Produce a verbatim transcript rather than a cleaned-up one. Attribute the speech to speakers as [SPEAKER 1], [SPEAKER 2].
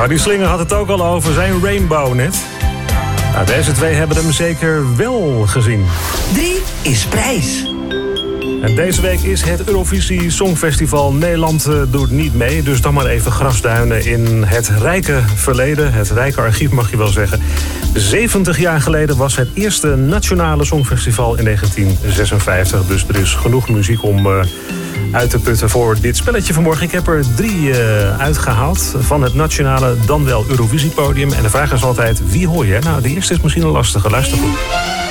[SPEAKER 1] Hardy Slinger had het ook al over zijn Rainbow net. Nou, deze twee hebben hem zeker wel gezien.
[SPEAKER 2] Drie is prijs.
[SPEAKER 1] En deze week is het Eurovisie Songfestival. Nederland uh, doet niet mee, dus dan maar even grasduinen in het rijke verleden. Het rijke archief mag je wel zeggen. zeventig jaar geleden was het eerste nationale songfestival in negentien zesenvijftig. Dus er is genoeg muziek om uh, uit te putten voor dit spelletje vanmorgen. Ik heb er drie uh, uitgehaald van het nationale, dan wel Eurovisiepodium. En de vraag is altijd, wie hoor je? Nou, de eerste is misschien een lastige. Luister goed.